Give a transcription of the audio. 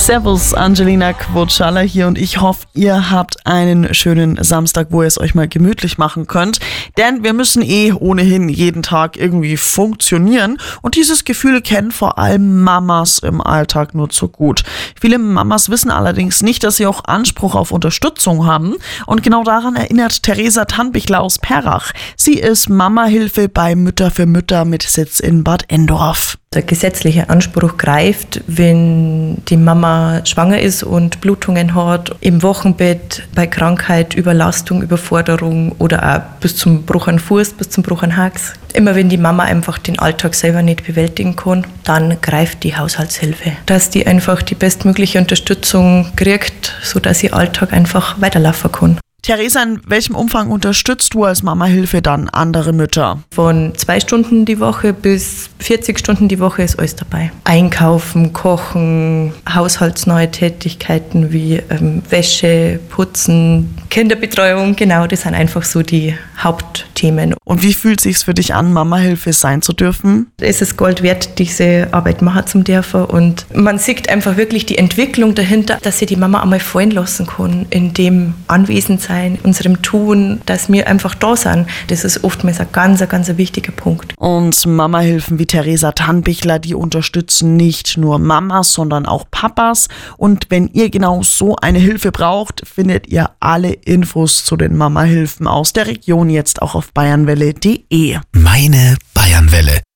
Servus, Angelina Quotschala hier und ich hoffe, ihr habt einen schönen Samstag, wo ihr es euch mal gemütlich machen könnt. Denn wir müssen ohnehin jeden Tag irgendwie funktionieren und dieses Gefühl kennen vor allem Mamas im Alltag nur zu gut. Viele Mamas wissen allerdings nicht, dass sie auch Anspruch auf Unterstützung haben und genau daran erinnert Theresa Tannbichler aus Perrach. Sie ist Mamahilfe bei Mütter für Mütter mit Sitz in Bad Endorf. Der gesetzliche Anspruch greift, wenn die Mama schwanger ist und Blutungen hat, im Wochenbett, bei Krankheit, Überlastung, Überforderung oder auch bis zum Bruch an Fuß, bis zum Bruch an Hax. Immer wenn die Mama einfach den Alltag selber nicht bewältigen kann, dann greift die Haushaltshilfe. Dass die einfach die bestmögliche Unterstützung kriegt, sodass ihr Alltag einfach weiterlaufen kann. Theresa, in welchem Umfang unterstützt du als Mamahilfe dann andere Mütter? Von 2 Stunden die Woche bis 40 Stunden die Woche ist alles dabei. Einkaufen, kochen, haushaltsneue Tätigkeiten wie Wäsche, Putzen, Kinderbetreuung, genau, das sind einfach so die Hauptthemen. Und wie fühlt es sich für dich an, Mamahilfe sein zu dürfen? Es ist Gold wert, diese Arbeit machen zu dürfen und man sieht einfach wirklich die Entwicklung dahinter, dass sie die Mama einmal fallen lassen kann, in dem Anwesensein, in unserem Tun, dass wir einfach da sind. Das ist oftmals ein ganz wichtiger Punkt. Und Mamahilfen wie Theresa Tannbichler, die unterstützen nicht nur Mamas, sondern auch Papas. Und wenn ihr genau so eine Hilfe braucht, findet ihr alle Infos zu den Mamahilfen aus der Region jetzt auch auf bayernwelle.de. Meine Bayernwelle.